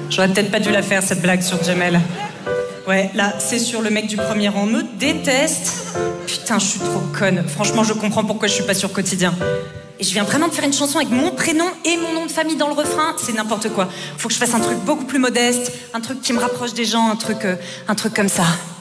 J'aurais peut-être pas dû la faire, cette blague sur Jamel. Ouais, là, c'est sûr, le mec du premier rang me déteste. Putain, je suis trop conne. Franchement, je comprends pourquoi je suis pas sur Quotidien. Et je viens vraiment de faire une chanson avec mon prénom et mon nom de famille dans le refrain. C'est n'importe quoi. Faut que je fasse un truc beaucoup plus modeste, un truc qui me rapproche des gens, un truc comme ça.